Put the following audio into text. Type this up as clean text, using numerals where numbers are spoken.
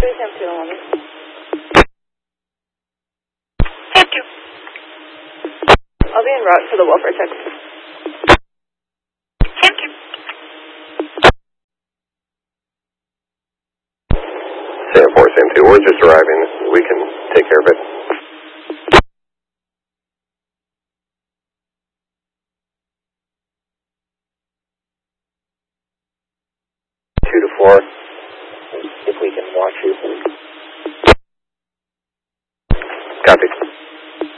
Sam 211. Thank you. I'll be en route for the welfare check. Thank you. Sam 4, Sam 2, we're just arriving. We can take care of it. 2 to 4, if we can watch you. Copy.